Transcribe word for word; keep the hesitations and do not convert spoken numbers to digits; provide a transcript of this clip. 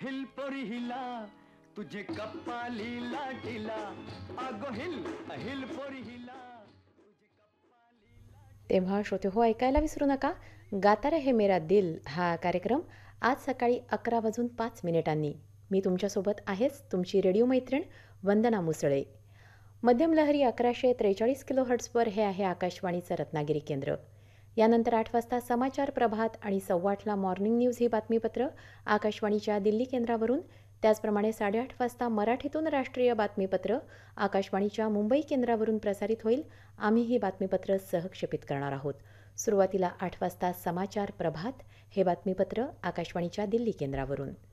Hill पोरी हिला तुझे कपालीला टिला अगो हिल हिल पोरी हिला. तेव्हा श्रोते हो, ऐकायला विसरू नका गाता रहे मेरा दिल हा कार्यक्रम आज सकाळी अकरा वाजून पाच मिनिटांनी. मी तुमच्यासोबत आहेच, तुमची रेडिओ मैत्रीण वंदना मुसळे. मध्यम लहरी अकराशे त्रेचाळीस किलो हर्ट्सवर हे आहे आकाशवाणीचं रत्नागिरी केंद्र. यानंतर आठ वाजता समाचार प्रभात आणि सव्वा आठला मॉर्निंग न्यूज ही बातमीपत्र आकाशवाणीच्या दिल्ली केंद्रावरून. त्याचप्रमाणे साडेआठ वाजता मराठीतून राष्ट्रीय बातमीपत्र आकाशवाणीच्या मुंबई केंद्रावरून प्रसारित होईल. आम्ही ही बातमीपत्र सहक्षेपित करणार आहोत. सुरुवातीला आठ वाजता समाचार प्रभात हे बातमीपत्र आकाशवाणीच्या दिल्ली केंद्रावरून.